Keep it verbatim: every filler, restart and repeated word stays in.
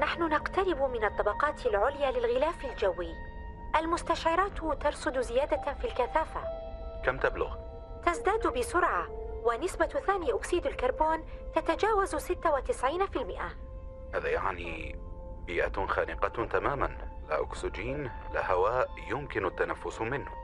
نحن نقترب من الطبقات العليا للغلاف الجوي. المستشعرات ترصد زيادة في الكثافة. كم تبلغ؟ تزداد بسرعة، ونسبة ثاني أكسيد الكربون تتجاوز ستة وتسعين بالمئة. هذا يعني بيئة خانقة تماما، لا أكسجين لا هواء يمكن التنفس منه.